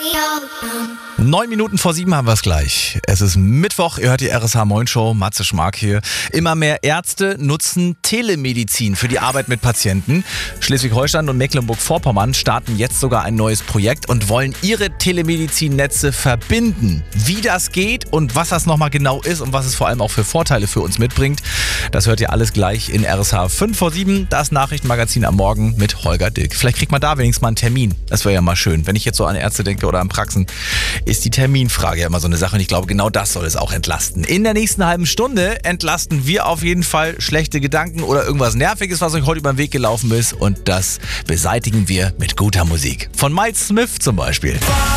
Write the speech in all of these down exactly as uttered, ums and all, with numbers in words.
Neun Minuten vor sieben haben wir es gleich. Es ist Mittwoch, ihr hört die R S H Moin Show, Matze Schmark hier. Immer mehr Ärzte nutzen Telemedizin für die Arbeit mit Patienten. Schleswig-Holstein und Mecklenburg-Vorpommern starten jetzt sogar ein neues Projekt und wollen ihre Telemedizin-Netze verbinden. Wie das geht und was das nochmal genau ist und was es vor allem auch für Vorteile für uns mitbringt, das hört ihr alles gleich in R S H fünf vor sieben, das Nachrichtenmagazin am Morgen mit Holger Dilk. Vielleicht kriegt man da wenigstens mal einen Termin. Das wäre ja mal schön. Wenn ich jetzt so an Ärzte denke oder an Praxen, ist die Terminfrage ja immer so eine Sache und ich glaube, genau das soll es auch entlasten. In der nächsten halben Stunde entlasten wir auf jeden Fall schlechte Gedanken oder irgendwas Nerviges, was euch heute über den Weg gelaufen ist, und das beseitigen wir mit guter Musik. Von Miles Smith zum Beispiel.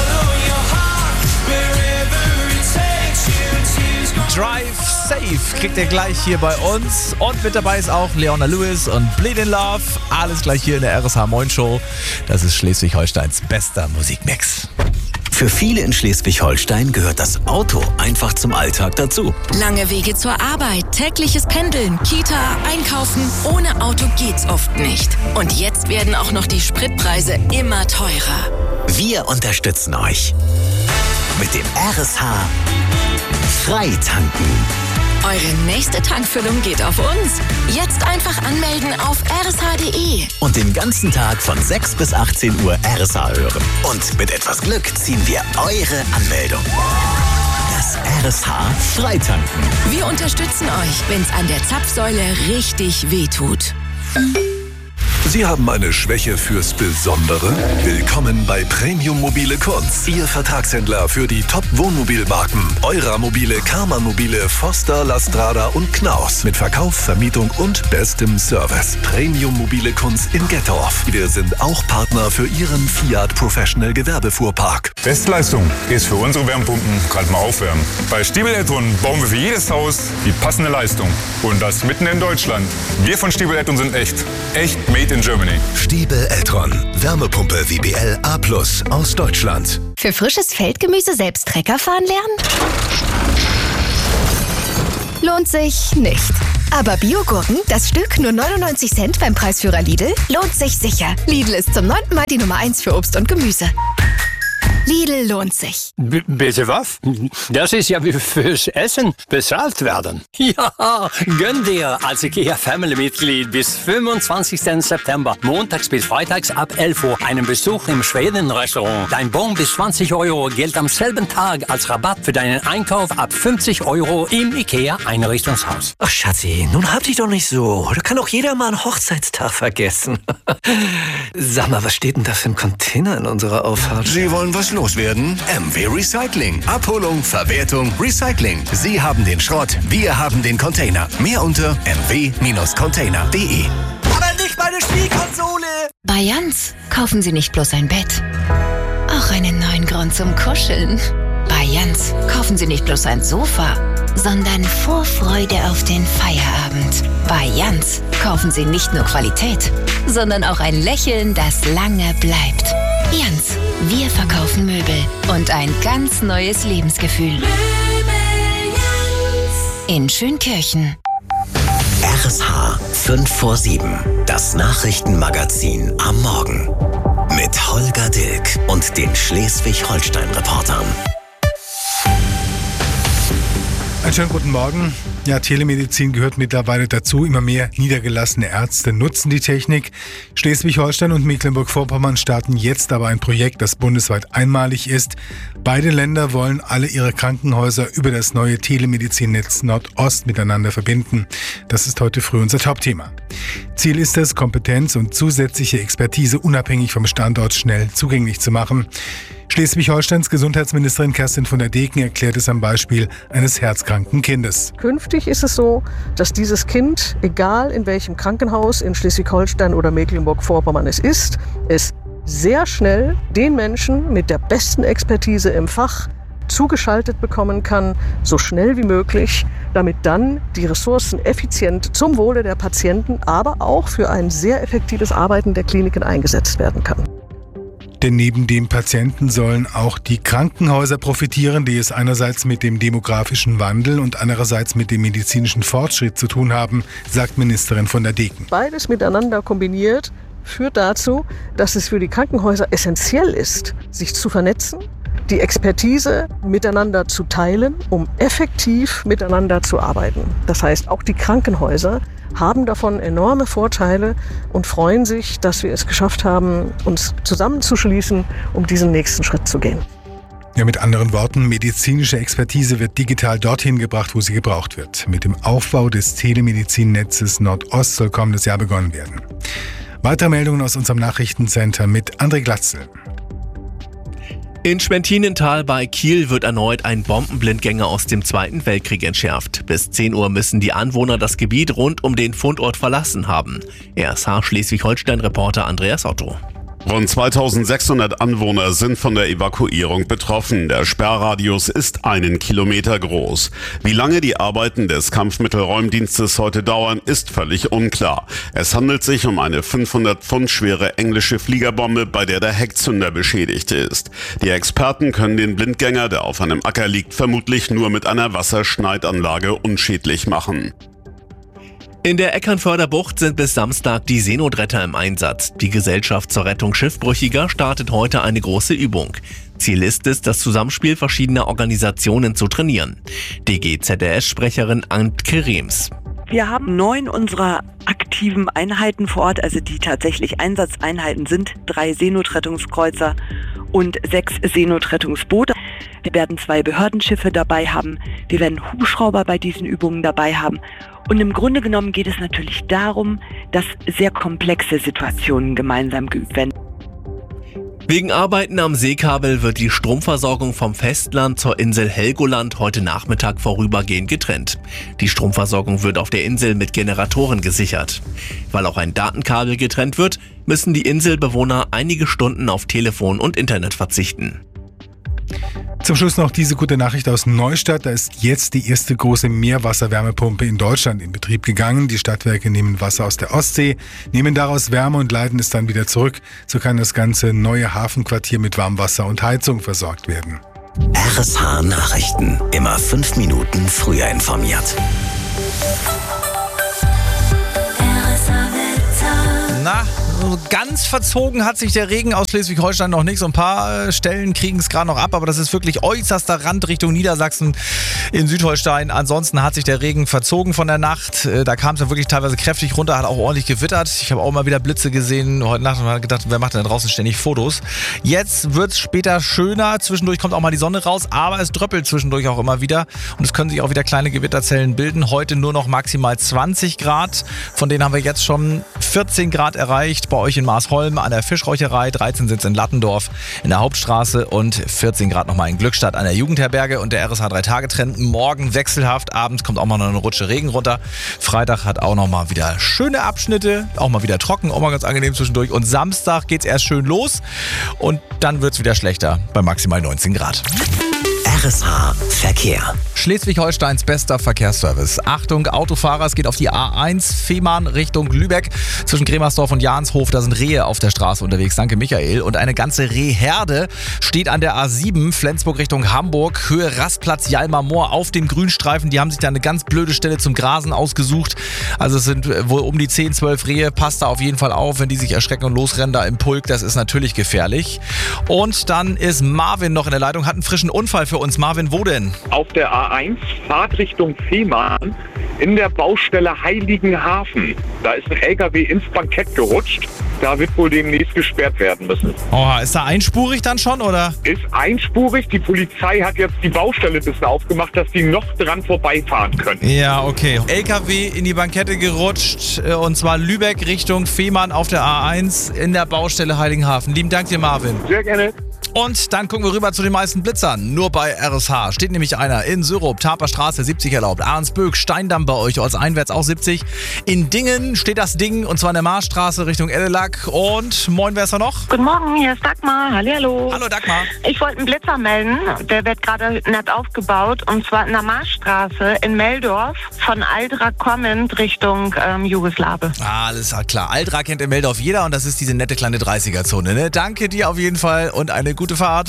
Drive Safe kriegt ihr gleich hier bei uns. Und mit dabei ist auch Leona Lewis und Bleed in Love. Alles gleich hier in der R S H Moin Show. Das ist Schleswig-Holsteins bester Musikmix. Für viele in Schleswig-Holstein gehört das Auto einfach zum Alltag dazu. Lange Wege zur Arbeit, tägliches Pendeln, Kita, Einkaufen. Ohne Auto geht's oft nicht. Und jetzt werden auch noch die Spritpreise immer teurer. Wir unterstützen euch mit dem R S H Freitanken. Eure nächste Tankfüllung geht auf uns. Jetzt einfach anmelden auf r s h punkt d e. Und den ganzen Tag von sechs bis achtzehn Uhr R S H hören. Und mit etwas Glück ziehen wir eure Anmeldung. Das R S H Freitanken. Wir unterstützen euch, wenn's an der Zapfsäule richtig wehtut. Sie haben eine Schwäche fürs Besondere? Willkommen bei Premium Mobile Kunz, Ihr Vertragshändler für die Top-Wohnmobilmarken Eura-Mobile, Karmann-Mobile, Foster, Lastrada und Knaus. Mit Verkauf, Vermietung und bestem Service. Premium Mobile Kunz in Gettorf. Wir sind auch Partner für Ihren Fiat Professional Gewerbefuhrpark. Bestleistung ist für unsere Wärmepumpen gerade mal aufwärmen. Bei Stiebel Eltron bauen wir für jedes Haus die passende Leistung. Und das mitten in Deutschland. Wir von Stiebel Eltron sind echt. Echt made in Germany. Stiebel Eltron. Wärmepumpe W B L A plus aus Deutschland. Für frisches Feldgemüse selbst Trecker fahren lernen? Lohnt sich nicht. Aber Biogurken, das Stück nur neunundneunzig Cent beim Preisführer Lidl, lohnt sich sicher. Lidl ist zum neunten Mal die Nummer eins für Obst und Gemüse. Lidl lohnt sich. B- bitte was? Das ist ja wie fürs Essen bezahlt werden. Ja, gönn dir als IKEA-Family-Mitglied bis fünfundzwanzigsten September, montags bis freitags ab elf Uhr, einen Besuch im Schweden-Restaurant. Dein Bon bis zwanzig Euro gilt am selben Tag als Rabatt für deinen Einkauf ab fünfzig Euro im IKEA-Einrichtungshaus. Ach Schatzi, nun hab dich doch nicht so. Da kann auch jeder mal einen Hochzeitstag vergessen. Sag mal, was steht denn da für ein Container in unserer Auffahrt? Sie wollen was loswerden? M W Recycling. Abholung, Verwertung, Recycling. Sie haben den Schrott, wir haben den Container. Mehr unter m w Container punkt d e. Aber nicht meine Spielkonsole! Bei Jans kaufen Sie nicht bloß ein Bett, auch einen neuen Grund zum Kuscheln. Bei Jans kaufen Sie nicht bloß ein Sofa, sondern Vorfreude auf den Feierabend. Bei Jans kaufen Sie nicht nur Qualität, sondern auch ein Lächeln, das lange bleibt. Jans, wir verkaufen Möbel und ein ganz neues Lebensgefühl. Möbel Jans. In Schönkirchen. R S H fünf vor sieben, das Nachrichtenmagazin am Morgen. Mit Holger Dilk und den Schleswig-Holstein-Reportern. Einen schönen guten Morgen. Ja, Telemedizin gehört mittlerweile dazu. Immer mehr niedergelassene Ärzte nutzen die Technik. Schleswig-Holstein und Mecklenburg-Vorpommern starten jetzt aber ein Projekt, das bundesweit einmalig ist. Beide Länder wollen alle ihre Krankenhäuser über das neue Telemedizinnetz Nordost miteinander verbinden. Das ist heute früh unser Topthema. Ziel ist es, Kompetenz und zusätzliche Expertise unabhängig vom Standort schnell zugänglich zu machen. Schleswig-Holsteins Gesundheitsministerin Kerstin von der Deken erklärt es am Beispiel eines herzkranken Kindes. Künftig ist es so, dass dieses Kind, egal in welchem Krankenhaus in Schleswig-Holstein oder Mecklenburg-Vorpommern es ist, es sehr schnell den Menschen mit der besten Expertise im Fach zugeschaltet bekommen kann, so schnell wie möglich, damit dann die Ressourcen effizient zum Wohle der Patienten, aber auch für ein sehr effektives Arbeiten der Kliniken eingesetzt werden kann. Denn neben dem Patienten sollen auch die Krankenhäuser profitieren, die es einerseits mit dem demografischen Wandel und andererseits mit dem medizinischen Fortschritt zu tun haben, sagt Ministerin von der Deken. Beides miteinander kombiniert führt dazu, dass es für die Krankenhäuser essentiell ist, sich zu vernetzen, die Expertise miteinander zu teilen, um effektiv miteinander zu arbeiten. Das heißt, auch die Krankenhäuser haben davon enorme Vorteile und freuen sich, dass wir es geschafft haben, uns zusammenzuschließen, um diesen nächsten Schritt zu gehen. Ja, mit anderen Worten, medizinische Expertise wird digital dorthin gebracht, wo sie gebraucht wird. Mit dem Aufbau des Telemedizinnetzes Nordost soll kommendes Jahr begonnen werden. Weitere Meldungen aus unserem Nachrichtencenter mit André Glatzel. In Schwentinental bei Kiel wird erneut ein Bombenblindgänger aus dem Zweiten Weltkrieg entschärft. Bis zehn Uhr müssen die Anwohner das Gebiet rund um den Fundort verlassen haben. R S H Schleswig-Holstein-Reporter Andreas Otto. Rund zweitausendsechshundert Anwohner sind von der Evakuierung betroffen. Der Sperrradius ist einen Kilometer groß. Wie lange die Arbeiten des Kampfmittelräumdienstes heute dauern, ist völlig unklar. Es handelt sich um eine fünfhundert Pfund schwere englische Fliegerbombe, bei der der Heckzünder beschädigt ist. Die Experten können den Blindgänger, der auf einem Acker liegt, vermutlich nur mit einer Wasserschneidanlage unschädlich machen. In der Eckernförder Bucht sind bis Samstag die Seenotretter im Einsatz. Die Gesellschaft zur Rettung Schiffbrüchiger startet heute eine große Übung. Ziel ist es, das Zusammenspiel verschiedener Organisationen zu trainieren. D G Z D S-Sprecherin Antke Rems. Wir haben neun unserer aktiven Einheiten vor Ort, also die tatsächlich Einsatzeinheiten sind, drei Seenotrettungskreuzer und sechs Seenotrettungsboote. Wir werden zwei Behördenschiffe dabei haben, wir werden Hubschrauber bei diesen Übungen dabei haben. Und im Grunde genommen geht es natürlich darum, dass sehr komplexe Situationen gemeinsam geübt werden. Wegen Arbeiten am Seekabel wird die Stromversorgung vom Festland zur Insel Helgoland heute Nachmittag vorübergehend getrennt. Die Stromversorgung wird auf der Insel mit Generatoren gesichert. Weil auch ein Datenkabel getrennt wird, müssen die Inselbewohner einige Stunden auf Telefon und Internet verzichten. Zum Schluss noch diese gute Nachricht aus Neustadt. Da ist jetzt die erste große Meerwasserwärmepumpe in Deutschland in Betrieb gegangen. Die Stadtwerke nehmen Wasser aus der Ostsee, nehmen daraus Wärme und leiten es dann wieder zurück. So kann das ganze neue Hafenquartier mit Warmwasser und Heizung versorgt werden. R S H Nachrichten. Immer fünf Minuten früher informiert. Na, ganz verzogen hat sich der Regen aus Schleswig-Holstein noch nicht. So ein paar Stellen kriegen es gerade noch ab, aber das ist wirklich äußerster Rand Richtung Niedersachsen in Südholstein. Ansonsten hat sich der Regen verzogen von der Nacht. Da kam es ja wirklich teilweise kräftig runter, hat auch ordentlich gewittert. Ich habe auch mal wieder Blitze gesehen heute Nacht und habe gedacht, wer macht denn da draußen ständig Fotos? Jetzt wird es später schöner. Zwischendurch kommt auch mal die Sonne raus, aber es dröppelt zwischendurch auch immer wieder. Und es können sich auch wieder kleine Gewitterzellen bilden. Heute nur noch maximal zwanzig Grad. Von denen haben wir jetzt schon vierzehn Grad erreicht. Bei euch in Marsholm an der Fischräucherei, dreizehn sind es in Lattendorf in der Hauptstraße und vierzehn Grad nochmal in Glückstadt an der Jugendherberge und der R S H drei Tage Trend. Morgen wechselhaft, abends kommt auch mal noch eine Rutsche Regen runter. Freitag hat auch nochmal wieder schöne Abschnitte, auch mal wieder trocken, auch mal ganz angenehm zwischendurch. Und Samstag geht es erst schön los und dann wird es wieder schlechter bei maximal neunzehn Grad. R S H Verkehr. Schleswig-Holsteins bester Verkehrsservice. Achtung, Autofahrer, es geht auf die A eins, Fehmarn Richtung Lübeck. Zwischen Gremersdorf und Jahnshof, da sind Rehe auf der Straße unterwegs. Danke, Michael. Und eine ganze Rehherde steht an der A sieben, Flensburg Richtung Hamburg. Höhe Rastplatz Jalmar Moor auf dem Grünstreifen. Die haben sich da eine ganz blöde Stelle zum Grasen ausgesucht. Also es sind wohl um die zehn, zwölf Rehe. Passt da auf jeden Fall auf, wenn die sich erschrecken und losrennen da im Pulk. Das ist natürlich gefährlich. Und dann ist Marvin noch in der Leitung, hat einen frischen Unfall für uns. Marvin, wo denn? Auf der A eins, Fahrt Richtung Fehmarn, in der Baustelle Heiligenhafen. Da ist ein L K W ins Bankett gerutscht. Da wird wohl demnächst gesperrt werden müssen. Oh, ist da einspurig dann schon, oder? Ist einspurig. Die Polizei hat jetzt die Baustelle ein bisschen aufgemacht, dass die noch dran vorbeifahren können. Ja, okay. L K W in die Bankette gerutscht, und zwar Lübeck Richtung Fehmarn auf der A eins in der Baustelle Heiligenhafen. Lieben Dank dir, Marvin. Sehr gerne. Und dann gucken wir rüber zu den meisten Blitzern. Nur bei R S H steht nämlich einer in Syrup, Taperstraße siebzig erlaubt. Ahrensböck, Steindamm bei euch ortseinwärts auch siebzig. In Dingen steht das Ding und zwar in der Marstraße Richtung Edelack. Und moin, wer ist da noch? Guten Morgen, hier ist Dagmar. Hallihallo. Hallo Dagmar. Ich wollte einen Blitzer melden. Der wird gerade nett aufgebaut und zwar in der Marstraße in Meldorf von Aldra kommend Richtung ähm, Jugoslawe. Alles klar. Aldra kennt in Meldorf jeder und das ist diese nette kleine dreißiger-Zone. Ne? Danke dir auf jeden Fall und eine gute Fahrt.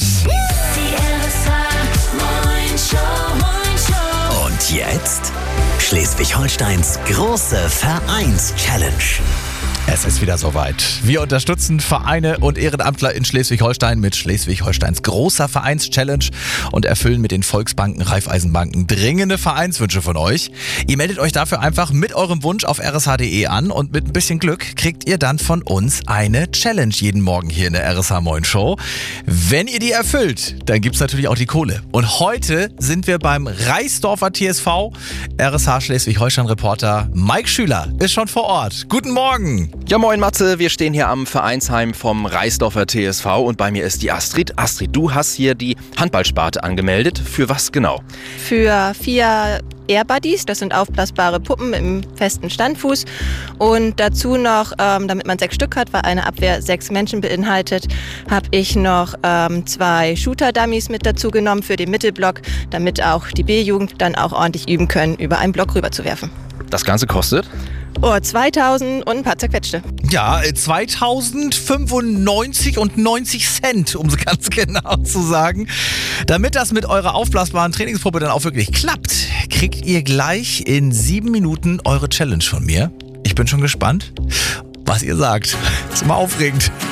Und jetzt Schleswig-Holsteins große Vereins-Challenge. Es ist wieder soweit. Wir unterstützen Vereine und Ehrenamtler in Schleswig-Holstein mit Schleswig-Holsteins großer Vereins-Challenge und erfüllen mit den Volksbanken, Raiffeisenbanken dringende Vereinswünsche von euch. Ihr meldet euch dafür einfach mit eurem Wunsch auf r s h punkt d e an und mit ein bisschen Glück kriegt ihr dann von uns eine Challenge jeden Morgen hier in der R S H Moin Show. Wenn ihr die erfüllt, dann gibt's natürlich auch die Kohle. Und heute sind wir beim Reisdorfer T S V. R S H Schleswig-Holstein-Reporter Mike Schüler ist schon vor Ort. Guten Morgen. Ja, moin Matze, wir stehen hier am Vereinsheim vom Reisdorfer T S V und bei mir ist die Astrid. Astrid, du hast hier die Handballsparte angemeldet. Für was genau? Für vier Airbuddies, das sind aufblasbare Puppen im festen Standfuß. Und dazu noch, ähm, damit man sechs Stück hat, weil eine Abwehr sechs Menschen beinhaltet, habe ich noch ähm, zwei Shooter-Dummies mit dazu genommen für den Mittelblock, damit auch die B-Jugend dann auch ordentlich üben können, über einen Block rüber zu werfen. Das Ganze kostet? Oh, zweitausend und ein paar zerquetschte. Ja, zweitausendfünfundneunzig und neunzig Cent, um es ganz genau zu sagen. Damit das mit eurer aufblasbaren Trainingspuppe dann auch wirklich klappt, kriegt ihr gleich in sieben Minuten eure Challenge von mir. Ich bin schon gespannt, was ihr sagt. Ist immer aufregend.